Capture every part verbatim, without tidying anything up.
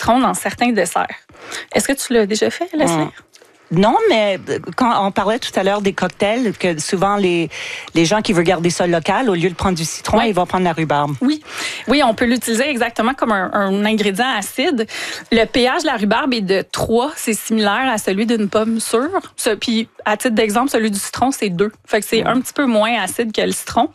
citron dans certains desserts. Est-ce que tu l'as déjà fait, Leslie? Mmh. Non, mais quand on parlait tout à l'heure des cocktails, que souvent les les gens qui veulent garder ça local, au lieu de prendre du citron, ouais. ils vont prendre la rhubarbe. Oui, oui, on peut l'utiliser exactement comme un, un ingrédient acide. Le pH de la rhubarbe est de trois, c'est similaire à celui d'une pomme sûre. Puis, à titre d'exemple, celui du citron, c'est deux. Fait que c'est mmh. un petit peu moins acide que le citron.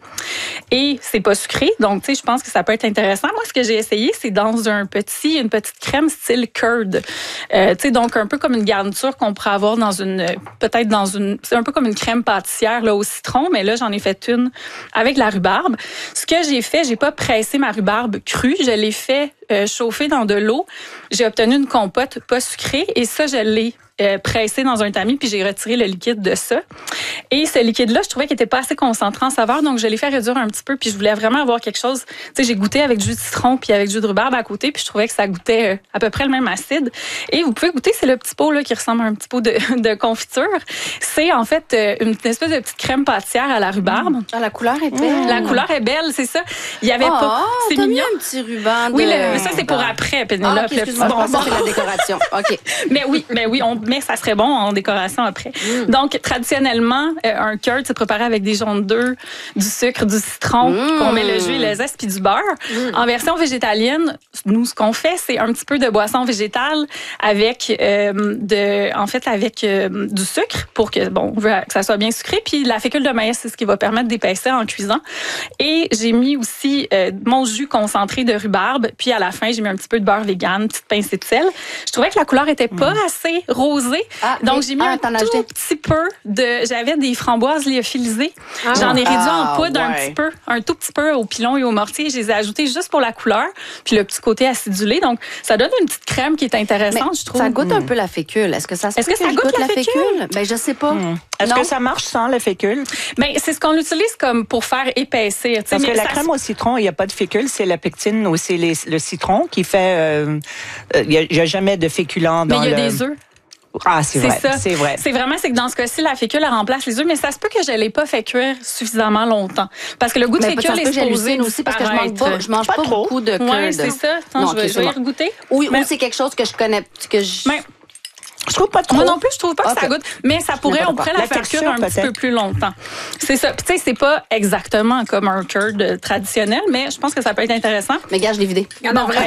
Et c'est pas sucré, donc tu sais, je pense que ça peut être intéressant. Moi, ce que j'ai essayé, c'est dans un petit, une petite crème style curd. Euh, tu sais, donc un peu comme une garniture qu'on pourrait avoir dans une, peut-être dans une, c'est un peu comme une crème pâtissière là au citron, mais là j'en ai fait une avec la rhubarbe. Ce que j'ai fait, j'ai pas pressé ma rhubarbe crue, je l'ai fait euh, chauffer dans de l'eau. J'ai obtenu une compote pas sucrée et ça je l'ai euh, pressé dans un tamis puis j'ai retiré le liquide de ça. Et ce liquide-là, je trouvais qu'il était pas assez concentré en saveur, donc je l'ai fait réduire un petit peu puis je voulais vraiment avoir quelque chose. Tu sais, j'ai goûté avec du jus de citron puis avec du jus de rhubarbe à côté puis je trouvais que ça goûtait euh, à peu près le même acide. Et vous pouvez goûter, c'est le petit pot là qui ressemble à un petit pot de, de confiture. C'est en fait euh, une espèce de petite crème pâtissière à la rhubarbe. Mmh. Ah, la couleur est belle. Mmh. La couleur est belle, c'est ça. Il y avait oh, pas. C'est t'as mignon. Mis un petit ruban. De... Oui, le, ça c'est pour après, Pénélope. Ah, okay, excuse-moi, bon, ça c'est la décoration. Ok. Mais oui, mais oui, on, mais ça serait bon en décoration après. Mmh. Donc traditionnellement, euh, un curd c'est préparé avec des jaunes d'œufs, du sucre, du citron, mmh. qu'on met le jus et le zeste puis du beurre. Mmh. En version végétalienne, nous ce qu'on fait, c'est un petit peu de boisson végétale avec euh, de, en fait, avec euh, du sucre pour que bon, on veut que ça soit bien sucré. Puis la fécule de maïs, c'est ce qui va permettre d'épaissir en cuisant. Et j'ai mis aussi euh, mon jus concentré de rhubarbe. Puis à la fin, j'ai mis un petit peu de beurre vegan, une petite pincée de sel. Je trouvais que la couleur était pas mmh. assez rosée, ah, donc j'ai mis ah, un tout acheté. petit peu de. J'avais des framboises lyophilisées. Ah, J'en ai réduit ah, en poudre ouais. un petit peu, un tout petit peu au pilon et au mortier. Je les ai ajoutées juste pour la couleur, puis le petit côté acidulé. Donc ça donne une petite crème qui est intéressante, mais je trouve. Ça goûte mmh. un peu la fécule. Est-ce que ça se Est-ce que, que ça goûte, goûte la fécule? fécule? Ben je sais pas. Mmh. Est-ce non. que ça marche sans la fécule? Ben c'est ce qu'on utilise comme pour faire épaissir. Parce que la ça... crème au citron, il n'y a pas de fécule, c'est la pectine ou c'est les, le citron qui fait. Euh, il n'y a, a jamais de féculent dans Mais il y a le... des œufs. Ah, c'est, c'est vrai, ça. c'est vrai. C'est vraiment, c'est que dans ce cas-ci, la fécule, elle remplace les œufs, mais ça se peut que je ne l'ai pas fait cuire suffisamment longtemps. Parce que le goût de mais fécule est supposé aussi parce que je mange pas, je mange pas, pas beaucoup de curd. Oui, c'est ça. Attends, non, je vais, okay, je vais y regoûter. Oui, mais... ou c'est quelque chose que je connais, que je... Mais... Je trouve pas trop. Moi non plus, je trouve pas que okay. ça goûte. Mais ça pourrait, on pourrait la, la faire cuire un peut-être. petit peu plus longtemps. C'est ça. Puis tu sais, c'est pas exactement comme un curd traditionnel, mais je pense que ça peut être intéressant. Mais gars, je l'ai vidé. Non, vrai,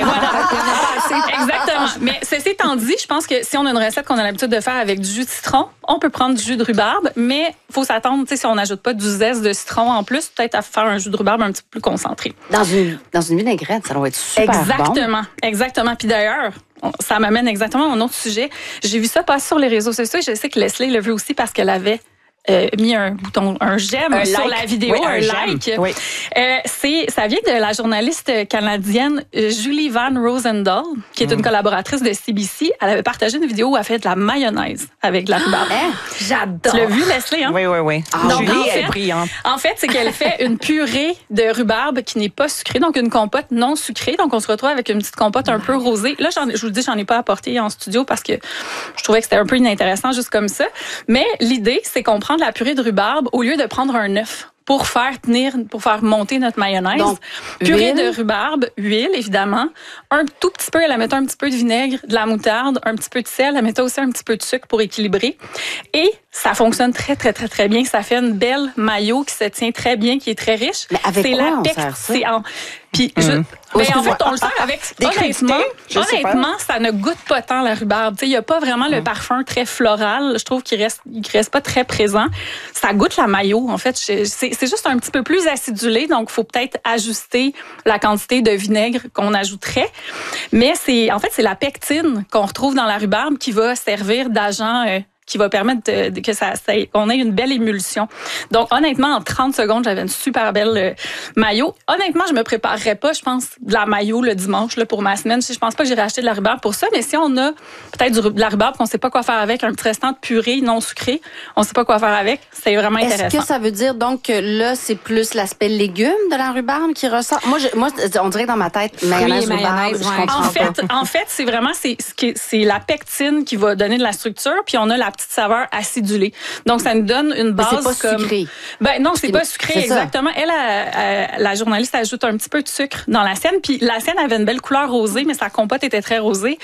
voilà. Exactement. Mais ceci étant dit, je pense que si on a une recette qu'on a l'habitude de faire avec du jus de citron, on peut prendre du jus de rhubarbe, mais il faut s'attendre, tu sais, si on n'ajoute pas du zeste de citron en plus, peut-être à faire un jus de rhubarbe un petit peu plus concentré. Dans une, dans une vinaigrette, ça doit être super exactement, bon. Exactement. Exactement. Puis d'ailleurs, ça m'amène exactement à un autre sujet. J'ai vu ça passer sur les réseaux sociaux. Je sais que Leslie l'a vu aussi parce qu'elle avait euh, mis un bouton, un j'aime un sur like. la vidéo, oui, un, un like. Oui. Euh, c'est, ça vient de la journaliste canadienne Julie Van Rosendahl, qui est mm. une collaboratrice de C B C. Elle avait partagé une vidéo où elle fait de la mayonnaise avec de la rhubarbe. Hein? J'adore. Tu l'as vu, Leslie? Hein? Oui, oui, oui. Ah, donc, Julie en fait, est brillante. En fait, c'est qu'elle fait une purée de rhubarbe qui n'est pas sucrée, donc une compote non sucrée. Donc, on se retrouve avec une petite compote un peu rosée. Là, j'en, je vous le dis, j'en ai pas apporté en studio parce que je trouvais que c'était un peu inintéressant juste comme ça. Mais l'idée, c'est qu'on prend de la purée de rhubarbe au lieu de prendre un œuf pour faire tenir, pour faire monter notre mayonnaise. Donc, purée huile. de rhubarbe, huile, évidemment. Un tout petit peu, elle met un petit peu de vinaigre, de la moutarde, un petit peu de sel. Elle met aussi un petit peu de sucre pour équilibrer. Et ça fonctionne très, très, très, très bien. Ça fait une belle mayo qui se tient très bien, qui est très riche. Mais avec c'est quoi la on pec- sert ça? c'est en... Puis, mmh. je... ben, en fait, on le sert avec... Des honnêtement, je honnêtement ça ne goûte pas tant la rhubarbe. Il n'y a pas vraiment mmh. le parfum très floral. Je trouve qu'il reste, il reste pas très présent. Ça goûte la mayo, en fait. C'est, c'est juste un petit peu plus acidulé, donc il faut peut-être ajuster la quantité de vinaigre qu'on ajouterait. Mais c'est, en fait, c'est la pectine qu'on retrouve dans la rhubarbe qui va servir d'agent... Euh, qui va permettre de, de, que ça, ça qu'on ait une belle émulsion. Donc, honnêtement, en trente secondes, j'avais une super belle euh, mayo. Honnêtement, je me préparerais pas, je pense, de la mayo le dimanche là, pour ma semaine. Je pense pas que j'irai acheter de la rhubarbe pour ça, mais si on a peut-être du, de la rhubarbe qu'on sait pas quoi faire avec, un petit restant de purée non sucrée, on sait pas quoi faire avec, c'est vraiment intéressant. Est-ce que ça veut dire donc que là, c'est plus l'aspect légume de la rhubarbe qui ressort? Moi, je, moi on dirait dans ma tête, mayonnaise, oui, rhubarbe, mayonnaise, je ouais. comprends En fait, pas. en fait, c'est vraiment c'est, c'est la pectine qui va donner de la structure, puis on a la petite saveur acidulée. Donc, ça nous donne une base mais c'est pas comme... sucré. Ben non, c'est, c'est pas sucré, c'est exactement. Elle, elle, elle, la journaliste ajoute un petit peu de sucre dans la sienne, puis la sienne avait une belle couleur rosée, mais sa compote était très rosée.